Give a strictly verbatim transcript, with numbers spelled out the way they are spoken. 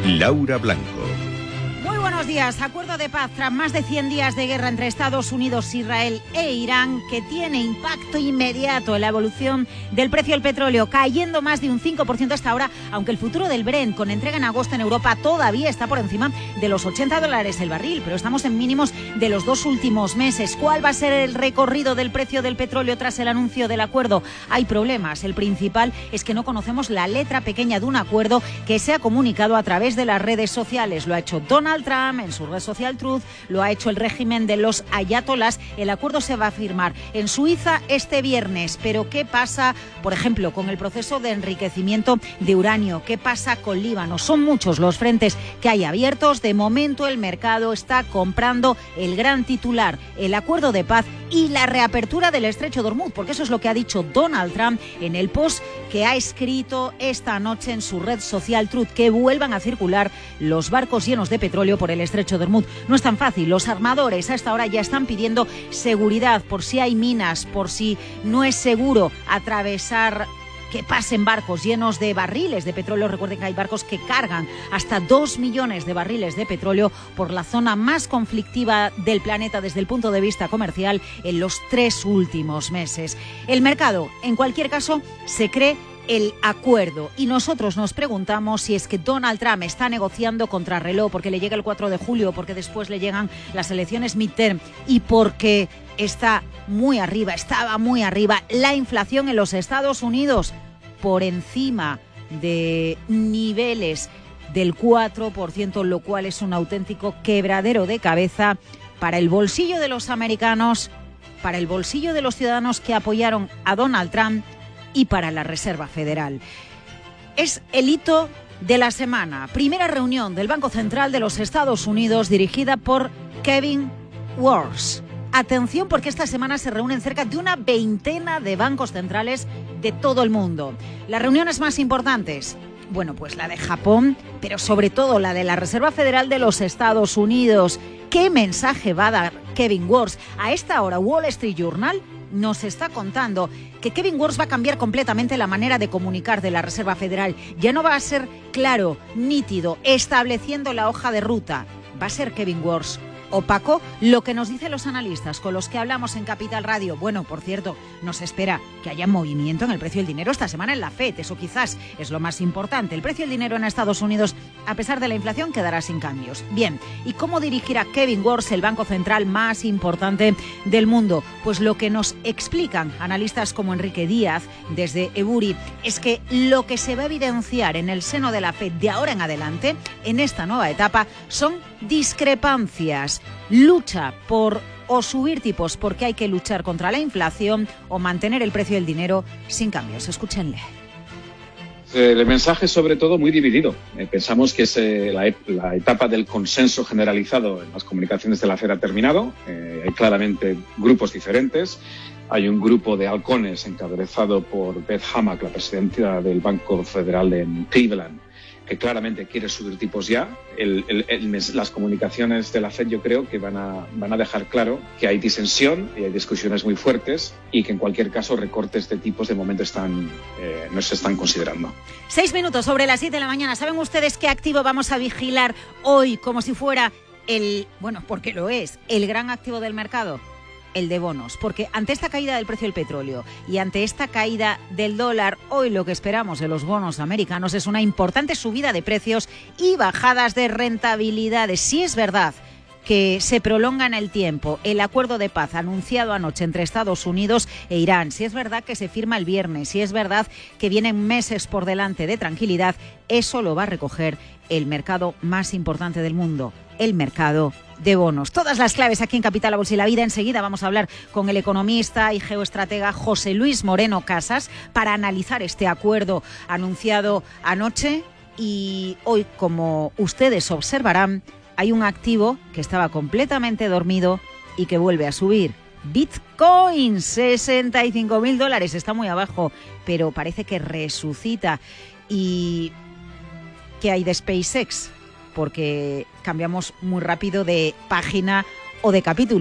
Laura Blanco. Muy buenos días. Acuerdo de paz tras más de cien días de guerra entre Estados Unidos, Israel e Irán, que tiene impacto inmediato en la evolución del precio del petróleo, cayendo más de un cinco por ciento hasta ahora, aunque el futuro del Brent, con entrega en agosto en Europa, todavía está por encima de los ochenta dólares el barril, pero estamos en mínimos de los dos últimos meses. ¿Cuál va a ser el recorrido del precio del petróleo tras el anuncio del acuerdo? Hay problemas. El principal es que no conocemos la letra pequeña de un acuerdo que se ha comunicado a través de las redes sociales. Lo ha hecho Donald Trump en su red social Truth, lo ha hecho el régimen de los ayatolás. El acuerdo se va a firmar en Suiza este viernes, pero ¿qué pasa, por ejemplo, con el proceso de enriquecimiento de uranio? ¿Qué pasa con Líbano? Son muchos los frentes que hay abiertos. De momento el mercado está comprando el gran titular, el acuerdo de paz y la reapertura del estrecho de Hormuz, porque eso es lo que ha dicho Donald Trump en el post que ha escrito esta noche en su red social Truth, que vuelvan a circular los barcos llenos de petróleo por el estrecho de Hormuz. No es tan fácil. Los armadores a esta hora ya están pidiendo seguridad por si hay minas, por si no es seguro atravesar, que pasen barcos llenos de barriles de petróleo. Recuerden que hay barcos que cargan hasta dos millones de barriles de petróleo por la zona más conflictiva del planeta desde el punto de vista comercial en los tres últimos meses. El mercado, en cualquier caso, se cree el acuerdo, y nosotros nos preguntamos si es que Donald Trump está negociando contrarreloj porque le llega el cuatro de julio, porque después le llegan las elecciones midterm y porque está muy arriba, estaba muy arriba la inflación en los Estados Unidos, por encima de niveles del cuatro por ciento, lo cual es un auténtico quebradero de cabeza para el bolsillo de los americanos, para el bolsillo de los ciudadanos que apoyaron a Donald Trump y para la Reserva Federal. Es el hito de la semana. Primera reunión del Banco Central de los Estados Unidos dirigida por Kevin Warsh. Atención, porque esta semana se reúnen cerca de una veintena de bancos centrales de todo el mundo. Las reuniones más importantes, bueno, pues la de Japón, pero sobre todo la de la Reserva Federal de los Estados Unidos. ¿Qué mensaje va a dar Kevin Warsh? A esta hora, Wall Street Journal nos está contando que Kevin Warsh va a cambiar completamente la manera de comunicar de la Reserva Federal. Ya no va a ser claro, nítido, estableciendo la hoja de ruta. Va a ser Kevin Warsh opaco. Lo que nos dicen los analistas con los que hablamos en Capital Radio. Bueno, por cierto, nos espera que haya movimiento en el precio del dinero esta semana en la Fed. Eso quizás es lo más importante. El precio del dinero en Estados Unidos, a pesar de la inflación, quedará sin cambios. Bien, ¿y cómo dirigirá Kevin Warsh el banco central más importante del mundo? Pues lo que nos explican analistas como Enrique Díaz desde Ebury es que lo que se va a evidenciar en el seno de la Fed de ahora en adelante, en esta nueva etapa, son discrepancias. Lucha por o subir tipos porque hay que luchar contra la inflación, o mantener el precio del dinero sin cambios. Escúchenle. El mensaje es sobre todo muy dividido. Eh, pensamos que es, eh, la, la etapa del consenso generalizado en las comunicaciones de la Fed ha terminado. Eh, hay claramente grupos diferentes. Hay un grupo de halcones encabezado por Beth Hammack, la presidenta del Banco Federal en Cleveland, que claramente quiere subir tipos ya. El, el, el, las comunicaciones de la Fed yo creo que van a, van a dejar claro que hay disensión y hay discusiones muy fuertes, y que en cualquier caso recortes de tipos de momento están, eh, no se están considerando. Seis minutos sobre las siete de la mañana. ¿Saben ustedes qué activo vamos a vigilar hoy como si fuera el, bueno, porque lo es, el gran activo del mercado? El de bonos, porque ante esta caída del precio del petróleo y ante esta caída del dólar, hoy lo que esperamos de los bonos americanos es una importante subida de precios y bajadas de rentabilidades. Si es verdad que se prolonga en el tiempo el acuerdo de paz anunciado anoche entre Estados Unidos e Irán, si es verdad que se firma el viernes, si es verdad que vienen meses por delante de tranquilidad, eso lo va a recoger el mercado más importante del mundo, el mercado de bonos. Todas las claves aquí en Capital, la Bolsa y la Vida. Enseguida vamos a hablar con el economista y geoestratega José Luis Moreno Casas para analizar este acuerdo anunciado anoche. Y hoy, como ustedes observarán, hay un activo que estaba completamente dormido y que vuelve a subir. Bitcoin, sesenta y cinco mil dólares, está muy abajo, pero parece que resucita. ¿Y qué hay de SpaceX? Porque cambiamos muy rápido de página o de capítulo.